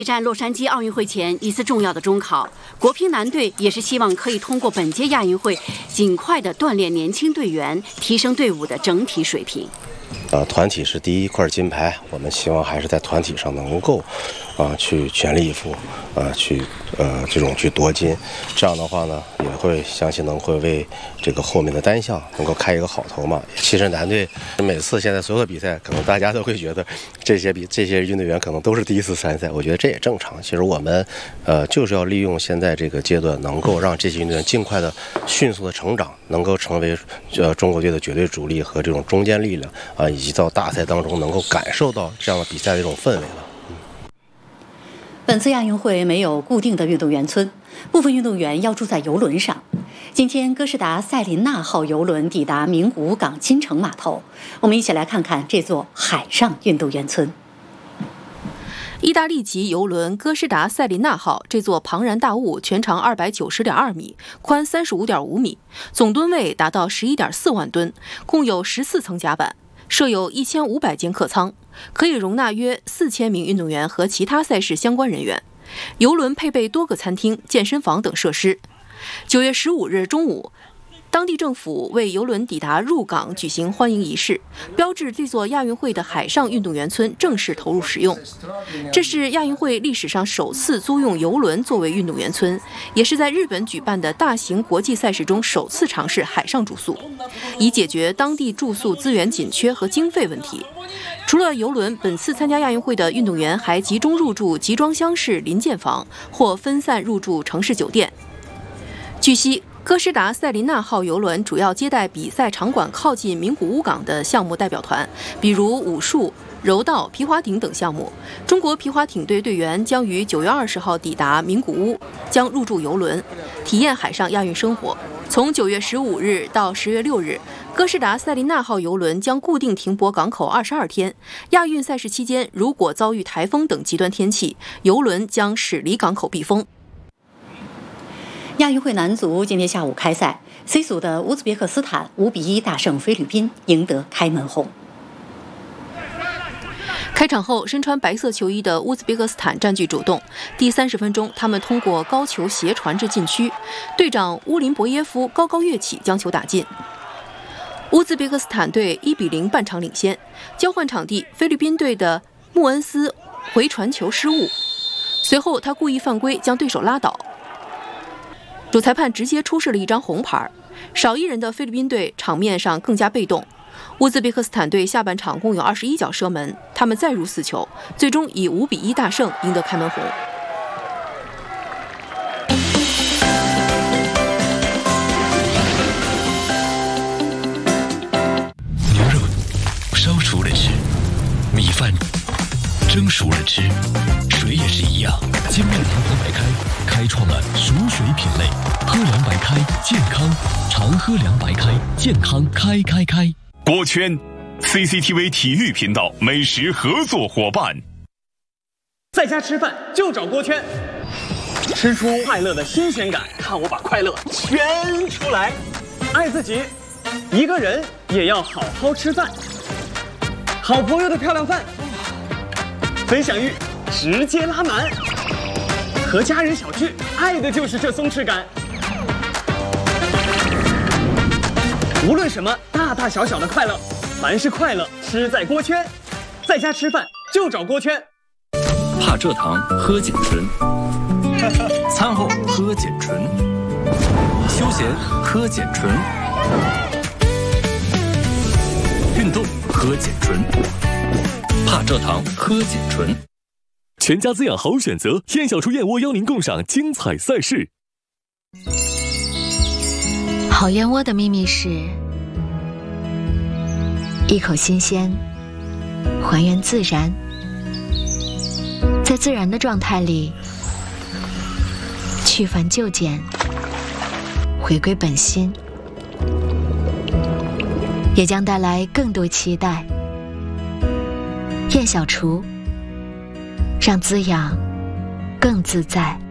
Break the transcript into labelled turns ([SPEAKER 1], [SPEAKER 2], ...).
[SPEAKER 1] 战洛杉矶奥运会前一次重要的中考，国乒男队也是希望可以通过本届亚运会，尽快的锻炼年轻队员，提升队伍的整体水平。
[SPEAKER 2] 团体是第一块金牌，我们希望还是在团体上能够，去全力以赴，去夺金。这样的话呢，也会相信会为这个后面的单项能够开一个好头嘛。其实男队每次现在所有的比赛，可能大家都会觉得这些运动员可能都是第一次参赛，我觉得这也正常。其实我们就是要利用现在这个阶段，能够让这些运动员尽快的、迅速的成长，能够成为中国队的绝对主力和这种中坚力量以及到大赛当中能够感受到这样的比赛的一种氛围了。
[SPEAKER 3] 本次亚运会没有固定的运动员村，部分运动员要住在邮轮上。今天，哥斯达塞琳娜号邮轮抵达名古屋港金城码头，我们一起来看看这座海上运动员村。
[SPEAKER 4] 意大利籍邮轮哥斯达塞琳娜号这座庞然大物全长290.2米，宽35.5米，总吨位达到11.4万吨，共有14层甲板，设有1500间客舱，可以容纳约4000名运动员和其他赛事相关人员。邮轮配备多个餐厅、健身房等设施。9月15日中午，当地政府为邮轮抵达入港举行欢迎仪式，标志这座亚运会的海上运动员村正式投入使用。这是亚运会历史上首次租用邮轮作为运动员村，也是在日本举办的大型国际赛事中首次尝试海上住宿，以解决当地住宿资源紧缺和经费问题。除了邮轮，本次参加亚运会的运动员还集中入住集装箱式临建房或分散入住城市酒店。据悉，哥斯达塞琳娜号邮轮主要接待比赛场馆靠近名古屋港的项目代表团，比如武术、柔道、皮划艇等项目。中国皮划艇队队员将于9月20号抵达名古屋，将入住邮轮，体验海上亚运生活。从9月15日到10月6日，哥斯达塞琳娜号邮轮将固定停泊港口22天。亚运赛事期间，如果遭遇台风等极端天气，邮轮将驶离港口避风。
[SPEAKER 3] 亚运会男足今天下午开赛 ，C 组的乌兹别克斯坦5-1大胜菲律宾，赢得开门红。
[SPEAKER 4] 开场后，身穿白色球衣的乌兹别克斯坦占据主动。第30分钟，他们通过高球斜传至禁区，队长乌林博耶夫高高跃起将球打进。乌兹别克斯坦队1-0半场领先。交换场地，菲律宾队的穆恩斯回传球失误，随后他故意犯规将对手拉倒。主裁判直接出示了一张红牌，少一人的菲律宾队场面上更加被动。乌兹别克斯坦队下半场共有21脚射门，他们再入4球，最终以5-1大胜赢得开门红。
[SPEAKER 5] 牛肉烧熟了吃，米饭蒸熟了吃，水也是一样。金麦堂喝白开开创了熟水品类，喝凉白开健康，常喝凉白开健康开。
[SPEAKER 6] 锅圈 CCTV 体育频道美食合作伙伴。
[SPEAKER 7] 在家吃饭就找锅圈，吃出快乐的新鲜感，看我把快乐圈出来。爱自己，一个人也要好好吃饭。好朋友的漂亮饭，分享欲直接拉满。和家人小聚，爱的就是这松弛感。无论什么大大小小的快乐，凡是快乐吃在锅圈。在家吃饭就找锅圈。
[SPEAKER 5] 怕蔗糖喝碱醇，餐后喝碱醇，休闲喝碱醇，运动喝碱醇，怕蔗糖喝碱醇。
[SPEAKER 8] 全家滋养好选择，燕小厨燕窝邀您共赏精彩赛事。
[SPEAKER 9] 好燕窝的秘密是一口新鲜，还原自然，在自然的状态里去繁就简，回归本心，也将带来更多期待。燕小厨，让滋养更自在。